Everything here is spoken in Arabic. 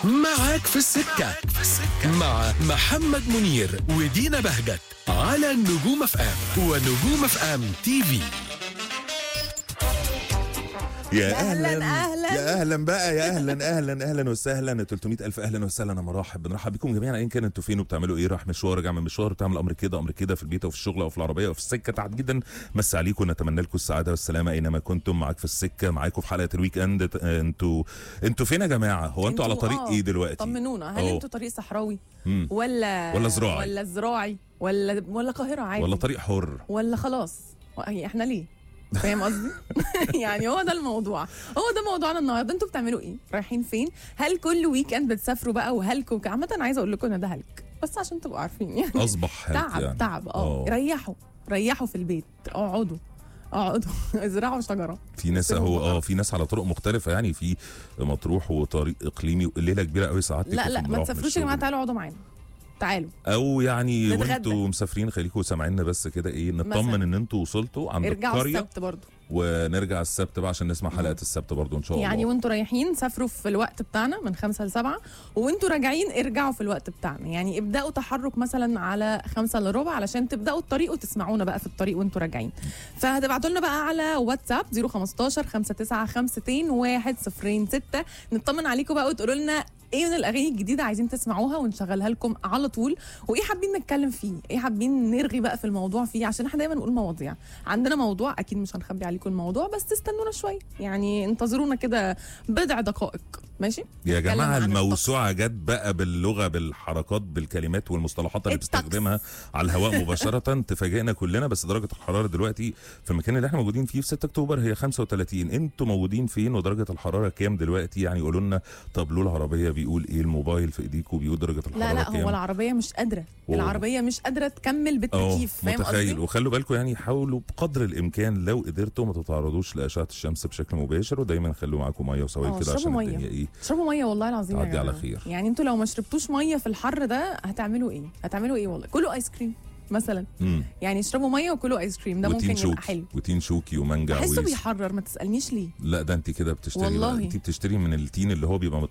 معاك في السكة مع محمد منير ودينا بهجت على نجوم اف ام ونجوم اف ام تي في. يا اهلا أهلاً. يا اهلا بقى، يا اهلا وسهلا 300,000 اهلا وسهلا. انا بنرحب بكم جميعا ايا كان انتوا فين وبتعملوا ايه، رايح مشوار راجع من مشوار، بتعمل امر كده في البيت او في الشغل او في العربيه او في السكه، تعب جدا مسا عليكم، نتمنى لكم السعاده والسلامه اينما كنتم. معاك في السكه، معاكم في حلقه الويك اند. انتوا فين يا جماعه؟ هو انتوا على طريق ايه دلوقتي؟ طمنونا، هل انتوا طريق صحراوي ولا زراعي ولا قاهره عادي ولا طريق حر ولا خلاص احنا ليه؟ فاهم قصدي؟ يعني هو ده الموضوع، هو ده موضوعنا النهارده. انتوا بتعملوا ايه؟ رايحين فين؟ هل كل ويك اند بتسافروا بقى وهلكوا؟ عامه عايزه اقول لكم ان ده هلك، بس عشان تبقوا عارفين يعني اصبح هلك تعب ريحوا في البيت، اقعدوا ازرعوا شجره. في ناس في ناس على طرق مختلفه، يعني في مطروح وطريق اقليمي الليله كبيره قوي ساعات. لا ما تسافروش يا جماعه، تعالوا اقعدوا معانا، تعالوا. او يعني وانتوا مسافرين خليكم سامعيننا بس كده ايه، نطمن ان انتوا وصلتوا عند القريه. ارجعوا السبت برضو، ونرجع السبت بقى عشان نسمع حلقه السبت برضو ان شاء الله. يعني وانتوا رايحين سافروا في الوقت بتاعنا من 5 ل7، وانتوا راجعين ارجعوا في الوقت بتاعنا. يعني ابداوا تحرك مثلا على 5 الا ربع علشان تبداوا الطريق وتسمعونا بقى في الطريق وانتوا راجعين. فهتبعتوا لنا بقى على واتساب 015 5952 106 نطمن عليكم بقى وتقولوا لنا ايه من الاغاني الجديده عايزين تسمعوها ونشغلها لكم على طول، وايه حابين نتكلم فيه، ايه حابين نرغي بقى في الموضوع فيه، عشان احنا دايما نقول مواضيع. عندنا موضوع اكيد مش هنخبي عليكم الموضوع، بس استنونا شويه، يعني انتظرونا كده بضع دقائق. ماشي يا جماعه، الموسوعه جت بقى باللغه بالحركات بالكلمات والمصطلحات اللي بتستخدمها على الهواء مباشره تفاجئنا كلنا. بس درجه الحراره دلوقتي في المكان اللي احنا موجودين فيه في 6 اكتوبر هي 35. انتوا موجودين فين ودرجه الحراره كام دلوقتي؟ يعني قولوا لنا. طب له العربيه بيقول ايه، الموبايل في ايديكم بيقول درجه الحراره لا كام؟ هو العربيه مش قادره، العربيه مش قادره تكمل بالتكييف، فاهم قصدي؟ متخيل. وخلوا بالكم يعني حاولوا بقدر الامكان لو قدرتوا ما تتعرضوش لاشعه الشمس بشكل مباشر، ودايما خلوا معاكم ميه وسوائل كده عشان الدنيا ايه، اشربوا ميه والله العظيم تعدي على خير. يعني انتوا لو ما شربتوش ميه في الحر ده هتعملوا ايه والله؟ كلوا ايس كريم مثلا. يعني اشربوا ميه وكلوا ايس كريم، ده ممكن يبقى حلو. وتين شوكي ومانجا بحسه بيحرر، ما تسالنيش ليه. لا ده انت كده بتشتري والله. انت بتشتري من التين اللي هو بيبقى